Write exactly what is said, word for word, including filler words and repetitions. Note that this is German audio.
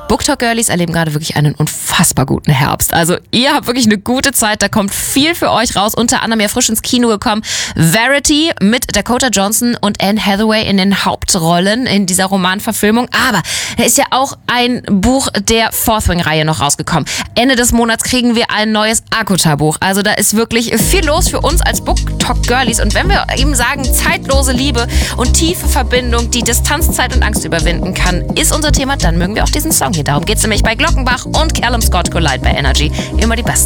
BookTok Girlies erleben gerade wirklich einen unfassbar guten Herbst. Also ihr habt wirklich eine gute Zeit, da kommt viel für euch raus. Unter anderem ja frisch ins Kino gekommen Verity mit Dakota Johnson und Anne Hathaway in den Hauptrollen in dieser Romanverfilmung. Aber da ist ja auch ein Buch der Fourth Wing-Reihe noch rausgekommen. Ende des Monats kriegen wir ein neues Akuta-Buch. Also da ist wirklich viel los für uns als BookTok Girlies. Und wenn wir eben sagen, zeitlose Liebe und tiefe Verbindung, die Distanz, Zeit und Angst überwinden kann, ist unser Thema, dann mögen wir auch diesen Song hier. Darum geht's nämlich bei Glockenbach und Callum Scott Collide bei Energy. Immer die besten